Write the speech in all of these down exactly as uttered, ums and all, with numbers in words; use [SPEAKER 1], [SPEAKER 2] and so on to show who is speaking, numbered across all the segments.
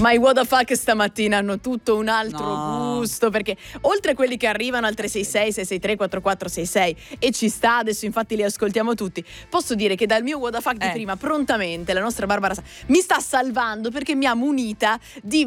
[SPEAKER 1] Ma i what the fuck stamattina hanno tutto un altro
[SPEAKER 2] No.
[SPEAKER 1] gusto, perché oltre a quelli che arrivano al tre sei sei sei sei tre quattro quattro sei sei e ci sta, adesso infatti li ascoltiamo tutti, posso dire che dal mio what the fuck di
[SPEAKER 2] Eh.
[SPEAKER 1] prima prontamente la nostra Barbara Sa- mi sta salvando perché mi ha munita di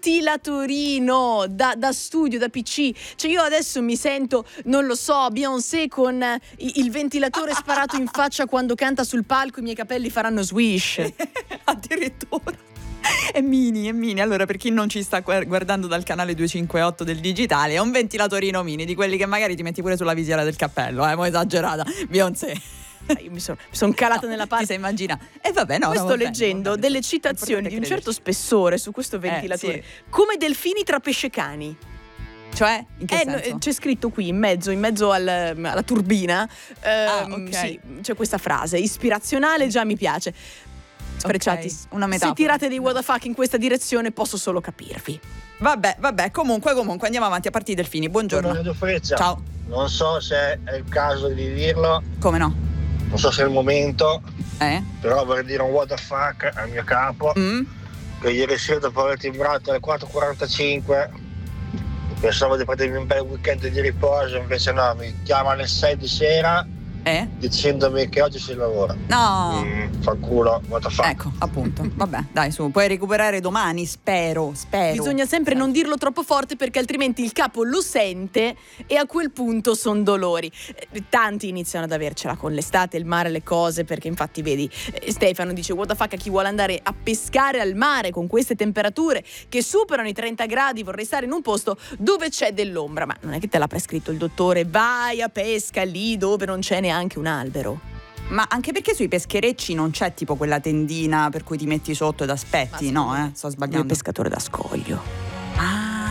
[SPEAKER 1] ventilatorino da, da studio, da P C. Cioè io adesso mi sento, non lo so, Beyoncé con eh, i- il ventilatore sparato in faccia quando canta sul palco, i miei capelli faranno swish.
[SPEAKER 2] Addirittura. È mini, è mini. Allora, per chi non ci sta guar- guardando dal canale duecentocinquantotto del digitale, è un ventilatorino mini di quelli che magari ti metti pure sulla visiera del cappello, eh, mo' esagerata, Beyoncé.
[SPEAKER 1] Ah, Io mi sono son calata
[SPEAKER 2] No,
[SPEAKER 1] nella
[SPEAKER 2] ti
[SPEAKER 1] parte.
[SPEAKER 2] sei immagina. E vabbè, no,
[SPEAKER 1] Poi
[SPEAKER 2] no,
[SPEAKER 1] sto
[SPEAKER 2] va bene,
[SPEAKER 1] leggendo
[SPEAKER 2] va bene.
[SPEAKER 1] delle citazioni
[SPEAKER 2] L'importante
[SPEAKER 1] di
[SPEAKER 2] è
[SPEAKER 1] un certo
[SPEAKER 2] crederci.
[SPEAKER 1] spessore su questo ventilatore,
[SPEAKER 2] sì.
[SPEAKER 1] come delfini tra pescecani.
[SPEAKER 2] Cioè, in che
[SPEAKER 1] Eh, no,
[SPEAKER 2] senso?
[SPEAKER 1] eh, c'è scritto qui in mezzo, in mezzo al- alla turbina, ehm,
[SPEAKER 2] Ah, ok.
[SPEAKER 1] sì, c'è questa frase ispirazionale, già mi piace. Sprecciati,
[SPEAKER 2] Ok, una metafora.
[SPEAKER 1] se tirate dei what the fuck in questa direzione posso solo capirvi.
[SPEAKER 2] Vabbè, vabbè, comunque, comunque andiamo avanti a partire i delfini. Buongiorno.
[SPEAKER 3] Buongiorno Freccia.
[SPEAKER 2] Ciao.
[SPEAKER 3] Non so se è il caso di dirlo,
[SPEAKER 2] Come no?
[SPEAKER 3] non so se è il momento,
[SPEAKER 2] Eh?
[SPEAKER 3] però vorrei dire un what the fuck al mio capo,
[SPEAKER 2] Mm?
[SPEAKER 3] che ieri sera dopo aver timbrato alle quattro e quarantacinque pensavo di prendermi un bel weekend di riposo, invece no, mi chiama alle sei di sera
[SPEAKER 2] Eh?
[SPEAKER 3] dicendomi che oggi si lavora.
[SPEAKER 2] No.
[SPEAKER 3] Mm, fa culo, what the fuck.
[SPEAKER 2] Ecco, appunto. Vabbè, dai, su, puoi recuperare domani, spero, spero.
[SPEAKER 1] Bisogna sempre non dirlo troppo forte perché altrimenti il capo lo sente e a quel punto son dolori. Eh, Tanti iniziano ad avercela con l'estate, il mare, le cose, perché infatti vedi eh, Stefano dice what the fuck a chi vuole andare a pescare al mare con queste temperature che superano i trenta gradi, vorrei stare in un posto dove c'è dell'ombra, ma non è che te l'ha prescritto il dottore, vai a pesca lì dove non c'è neanche un albero.
[SPEAKER 2] Ma anche perché sui pescherecci non c'è tipo quella tendina per cui ti metti sotto ed aspetti,
[SPEAKER 1] Ma
[SPEAKER 2] no?
[SPEAKER 1] secondo
[SPEAKER 2] Eh?
[SPEAKER 1] me
[SPEAKER 2] Sto
[SPEAKER 1] Lui è
[SPEAKER 2] sbagliando.
[SPEAKER 1] pescatore da scoglio.